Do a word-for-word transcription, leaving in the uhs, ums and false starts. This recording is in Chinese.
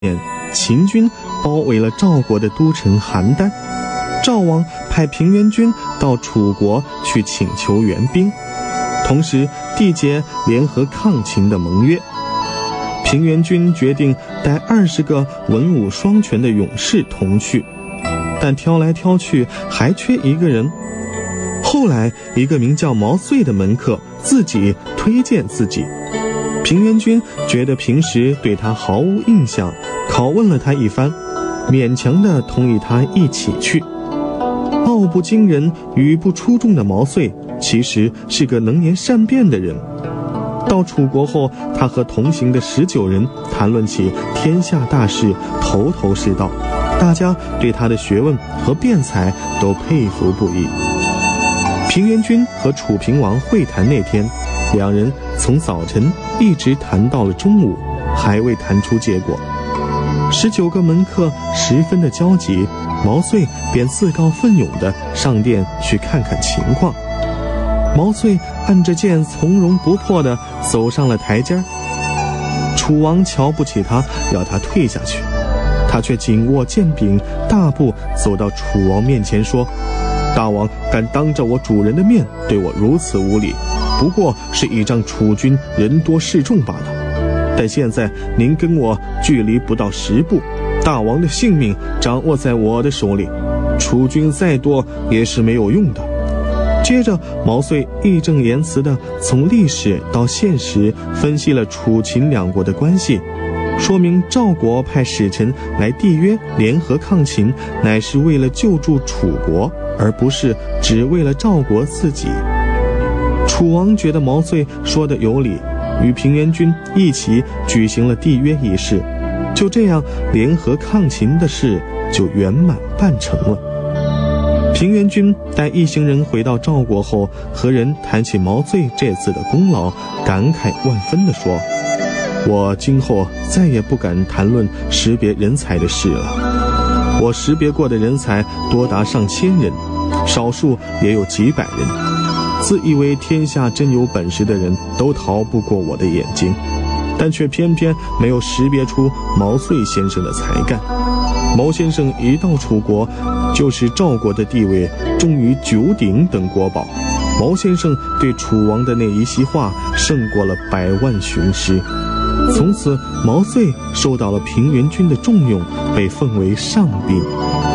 秦军包围了赵国的都城邯郸，赵王派平原君到楚国去请求援兵，同时缔结联合抗秦的盟约。平原君决定带二十个文武双全的勇士同去，但挑来挑去还缺一个人。后来一个名叫毛遂的门客自己推荐自己，平原君觉得平时对他毫无印象，拷问了他一番，勉强地同意他一起去。傲不惊人、语不出众的毛遂其实是个能言善辩的人。到楚国后，他和同行的十九人谈论起天下大事，头头是道，大家对他的学问和辩才都佩服不已。平原君和楚平王会谈那天，两人从早晨一直谈到了中午，还未谈出结果。十九个门客十分的焦急，毛遂便自告奋勇地上殿去看看情况。毛遂按着剑从容不迫地走上了台阶，楚王瞧不起他，要他退下去，他却紧握剑柄，大步走到楚王面前说：大王敢当着我主人的面对我如此无礼，不过是倚仗楚军人多势众罢了。但现在您跟我距离不到十步，大王的性命掌握在我的手里，楚军再多也是没有用的。接着毛遂义正言辞地从历史到现实分析了楚秦两国的关系，说明赵国派使臣来缔约联合抗秦，乃是为了救助楚国，而不是只为了赵国自己。楚王觉得毛遂说的有理，与平原君一起举行了缔约仪式，就这样联合抗秦的事就圆满办成了。平原君带一行人回到赵国后，和人谈起毛遂这次的功劳，感慨万分地说：我今后再也不敢谈论识别人才的事了。我识别过的人才多达上千人，少数也有几百人，自以为天下真有本事的人都逃不过我的眼睛，但却偏偏没有识别出毛遂先生的才干。毛先生一到楚国，就使赵国的地位重于九鼎等国宝。毛先生对楚王的那一席话胜过了百万雄师。从此毛遂受到了平原君的重用，被奉为上宾。